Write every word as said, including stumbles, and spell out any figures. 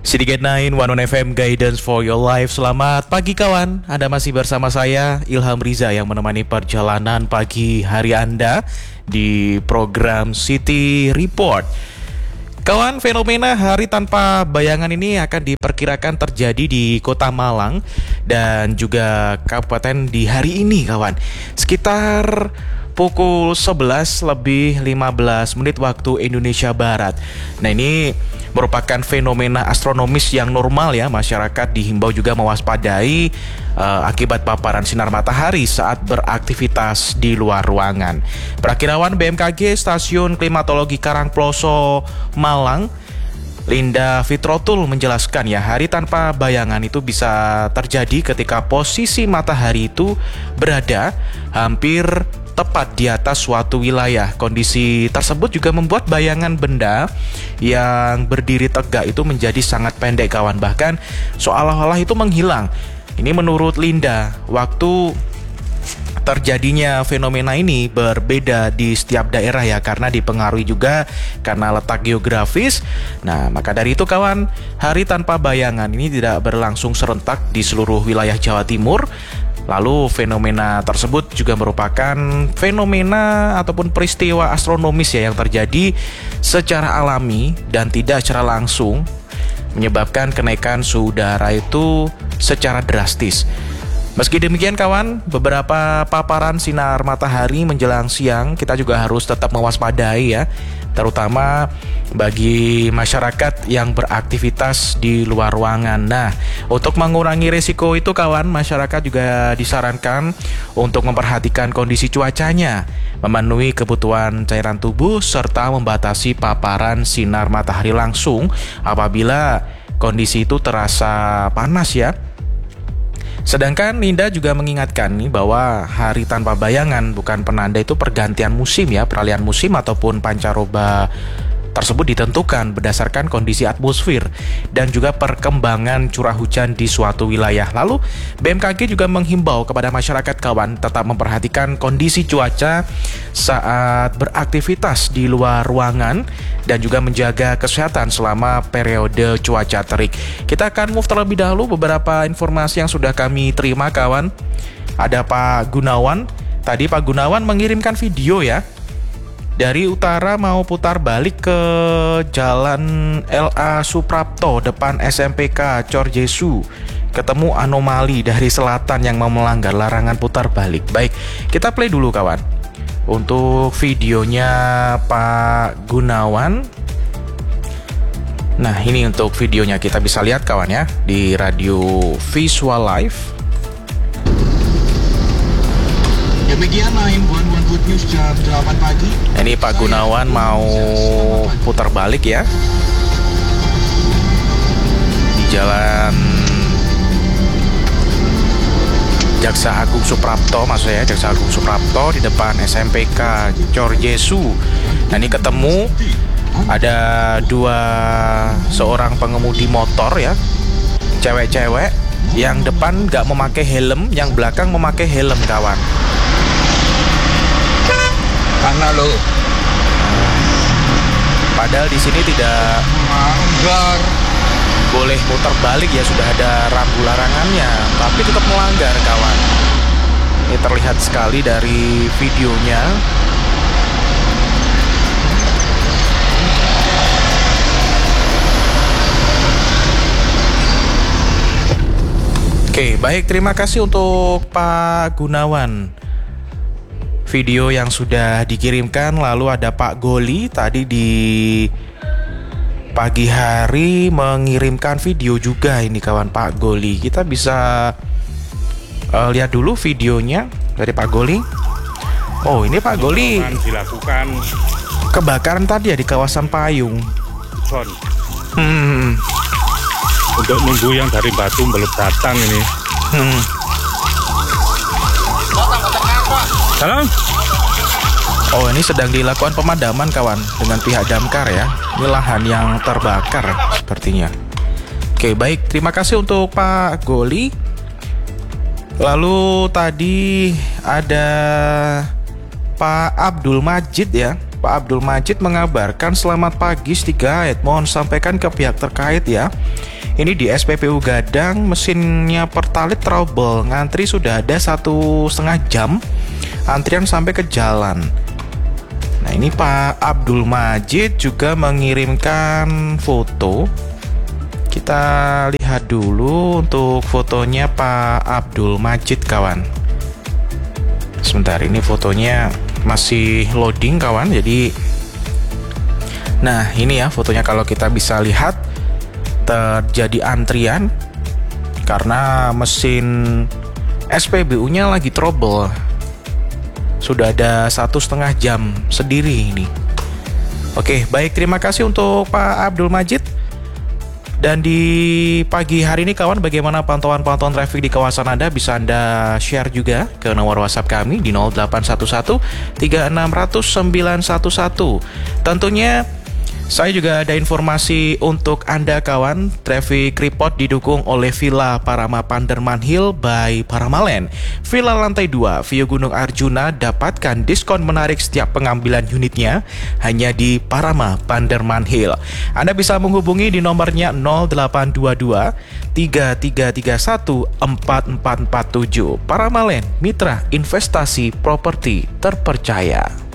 City Gate sembilan, One F M Guidance for Your Life. Selamat pagi kawan, Anda masih bersama saya Ilham Riza yang menemani perjalanan pagi hari Anda di program City Report. Kawan, fenomena hari tanpa bayangan ini akan diperkirakan terjadi di Kota Malang dan juga kabupaten di hari ini kawan. Sekitar pukul sebelas lebih lima belas menit waktu Indonesia Barat. Nah, ini merupakan fenomena astronomis yang normal ya. Masyarakat dihimbau juga mewaspadai uh, akibat paparan sinar matahari saat beraktivitas di luar ruangan. Perakirawan B M K G Stasiun Klimatologi Karangploso Malang, Linda Fitrotul menjelaskan ya, hari tanpa bayangan itu bisa terjadi ketika posisi matahari itu berada hampir tepat di atas suatu wilayah. Kondisi tersebut juga membuat bayangan benda yang berdiri tegak itu menjadi sangat pendek kawan, bahkan seolah-olah itu menghilang. Ini menurut Linda, waktu terjadinya fenomena ini berbeda di setiap daerah ya, karena dipengaruhi juga karena letak geografis. Nah, maka dari itu kawan, hari tanpa bayangan ini tidak berlangsung serentak di seluruh wilayah Jawa Timur. Lalu fenomena tersebut juga merupakan fenomena ataupun peristiwa astronomis ya yang terjadi secara alami dan tidak secara langsung, menyebabkan kenaikan suhu udara itu secara drastis. Meski demikian kawan, beberapa paparan sinar matahari menjelang siang kita juga harus tetap mewaspadai ya, terutama bagi masyarakat yang beraktivitas di luar ruangan. Nah, untuk mengurangi risiko itu kawan, masyarakat juga disarankan untuk memperhatikan kondisi cuacanya, memenuhi kebutuhan cairan tubuh, serta membatasi paparan sinar matahari langsung apabila kondisi itu terasa panas ya. Sedangkan Linda juga mengingatkan nih bahwa hari tanpa bayangan bukan penanda itu pergantian musim ya, peralihan musim ataupun pancaroba tersebut ditentukan berdasarkan kondisi atmosfer dan juga perkembangan curah hujan di suatu wilayah. Lalu B M K G juga menghimbau kepada masyarakat kawan tetap memperhatikan kondisi cuaca saat beraktivitas di luar ruangan dan juga menjaga kesehatan selama periode cuaca terik. Kita akan move terlebih dahulu beberapa informasi yang sudah kami terima kawan. Ada Pak Gunawan. Tadi Pak Gunawan mengirimkan video ya. Dari utara mau putar balik ke Jalan L A Suprapto depan S M P K Cor Jesu. Ketemu anomali dari selatan yang mau melanggar larangan putar balik. Baik, kita play dulu kawan. Untuk videonya Pak Gunawan. Nah, ini untuk videonya kita bisa lihat kawan ya di Radio Visual Live. Demikian himbauan Good News jam delapan pagi. Ini Pak Gunawan mau putar balik ya di Jalan Jaksa Agung Suprapto, maksudnya Jaksa Agung Suprapto di depan S M P K Cor Jesu. Nah, ini ketemu ada dua seorang pengemudi motor ya, cewek-cewek, yang depan nggak memakai helm, yang belakang memakai helm kawan. Karena lo, padahal di sini tidak melanggar, boleh muter balik ya, sudah ada rambu larangannya, tapi tetap melanggar kawan. Ini terlihat sekali dari videonya. Oke, baik, terima kasih untuk Pak Gunawan. Video yang sudah dikirimkan. Lalu ada Pak Goli tadi di pagi hari mengirimkan video juga ini kawan, Pak Goli. Kita bisa uh, lihat dulu videonya dari Pak Goli. Oh, ini Pak Goli dilakukan kebakaran tadi ya di kawasan Payung. Son. Hmm. Untuk nunggu yang dari Batu belum datang ini. Hmm. Salam. Oh, ini sedang dilakukan pemadaman kawan dengan pihak damkar ya. Ini lahan yang terbakar sepertinya. Oke, baik, terima kasih untuk Pak Goli. Lalu tadi ada Pak Abdul Majid ya. Pak Abdul Majid mengabarkan selamat pagi Siti Guide, mohon sampaikan ke pihak terkait ya. Ini di S P B U Gadang, mesinnya Pertalite trouble, ngantri sudah ada satu setengah jam, antrian sampai ke jalan. Nah ini Pak Abdul Majid juga mengirimkan foto. Kita lihat dulu untuk fotonya Pak Abdul Majid kawan. Sebentar, ini fotonya masih loading kawan. Jadi nah ini ya fotonya, kalau kita bisa lihat terjadi antrian karena mesin S P B U-nya lagi trouble. Sudah ada satu setengah jam sendiri ini. Oke, baik, terima kasih untuk Pak Abdul Majid. Dan di pagi hari ini kawan, bagaimana pantauan-pantauan traffic di kawasan Anda? Bisa Anda share juga ke nomor WhatsApp kami di nol delapan satu satu tiga enam nol nol sembilan satu satu. Tentunya saya juga ada informasi untuk Anda kawan. Traffic report didukung oleh Villa Parama Panderman Hill by Paramalen. Villa lantai dua, View Gunung Arjuna, dapatkan diskon menarik setiap pengambilan unitnya hanya di Parama Panderman Hill. Anda bisa menghubungi di nomornya nol delapan dua dua tiga tiga tiga satu empat empat empat tujuh. Paramalen, mitra investasi properti terpercaya.